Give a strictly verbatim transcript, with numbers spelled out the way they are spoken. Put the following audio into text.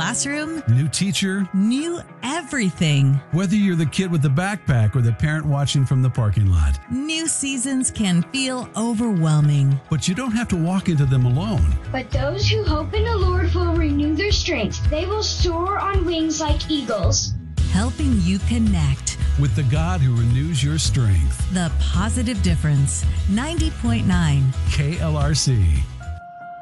classroom, new teacher, new everything. Whether you're the kid with the backpack or the parent watching from the parking lot, New seasons can feel overwhelming. but you don't have to walk into them alone. But those who hope in the Lord will renew their strength. They will soar on wings like eagles. Helping you connect. With the God who renews your strength. The Positive Difference. ninety point nine K L R C.